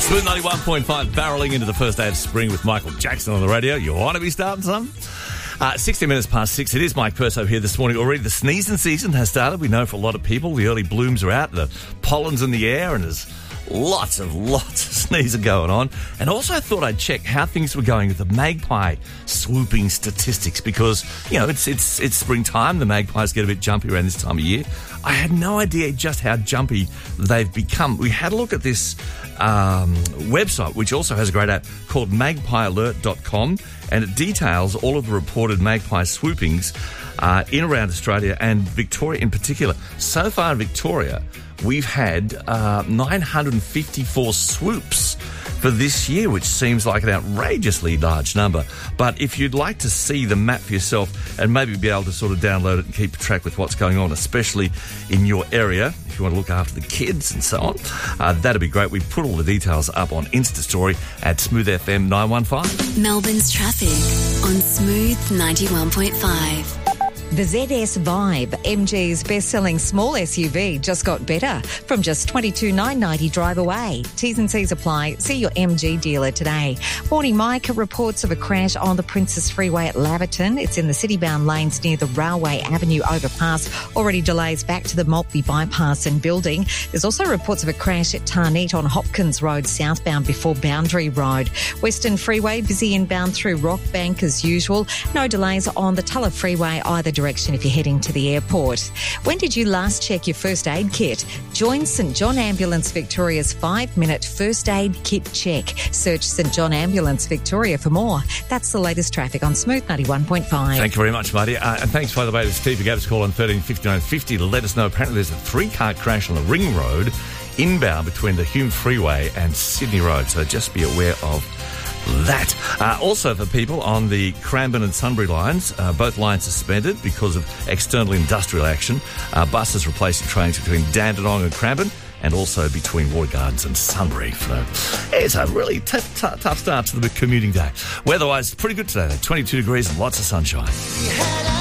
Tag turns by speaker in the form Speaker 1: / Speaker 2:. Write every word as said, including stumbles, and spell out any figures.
Speaker 1: Smooth ninety-one point five, barrelling into the first day of spring with Michael Jackson on the radio. You want to be starting something? Uh, sixty minutes past six. It is Mike Perso here this morning. Already the sneezing season has started. We know for a lot of people the early blooms are out, the pollen's in the air, and there's lots of, lots of sneezing going on. And also I thought I'd check how things were going with the magpie swooping statistics because, you know, it's it's it's springtime. The magpies get a bit jumpy around this time of year. I had no idea just how jumpy they've become. We had a look at this um, website, which also has a great app called magpie alert dot com, and it details all of the reported magpie swoopings uh, in around Australia and Victoria in particular. So far in Victoria, we've had uh, nine hundred fifty-four swoops for this year, which seems like an outrageously large number. But if you'd like to see the map for yourself and maybe be able to sort of download it and keep track with what's going on, especially in your area, if you want to look after the kids and so on, uh, that'd be great. We put all the details up on Insta Story at Smooth F M nine one five.
Speaker 2: Melbourne's traffic on Smooth ninety-one point five.
Speaker 3: The Z S Vibe, M G's best-selling small S U V, just got better from just twenty-two thousand nine hundred ninety dollars drive away. T's and C's apply. See your M G dealer today. Morning, Mike. Reports of a crash on the Princess Freeway at Laverton. It's in the city-bound lanes near the Railway Avenue overpass. Already delays back to the Maltby bypass and building. There's also reports of a crash at Tarneit on Hopkins Road southbound before Boundary Road. Western Freeway busy inbound through Rockbank as usual. No delays on the Tulla Freeway either direction if you're heading to the airport. When did you last check your first aid kit? Join St John Ambulance Victoria's five-minute first aid kit check. Search St John Ambulance Victoria for more. That's the latest traffic on Smooth ninety-one point five.
Speaker 1: Thank you very much, Marty. Uh, and thanks, by the way, to Steve who gave us a call on thirteen fifty-nine fifty to let us know apparently there's a three-car crash on the Ring Road inbound between the Hume Freeway and Sydney Road. So just be aware of that. Uh, also for people on the Cranbourne and Sunbury lines, uh, both lines suspended because of external industrial action. Uh, buses replacing trains between Dandenong and Cranbourne and also between Water Gardens and Sunbury. So it's a really t- t- tough start to the commuting day. Weather-wise, pretty good today. twenty-two degrees and lots of sunshine.